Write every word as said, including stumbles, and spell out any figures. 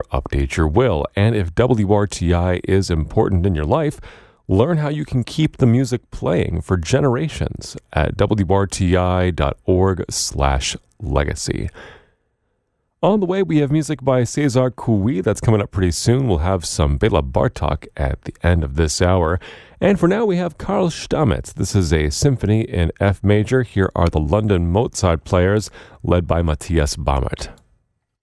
update your will. And if W R T I is important in your life, learn how you can keep the music playing for generations at W R T I dot org slash legacy. On the way, we have music by Cesar Cui that's coming up pretty soon. We'll have some Bela Bartok at the end of this hour. And for now, we have Karl Stamitz. This is a symphony in F major. Here are the London Mozart Players, led by Matthias Bammert.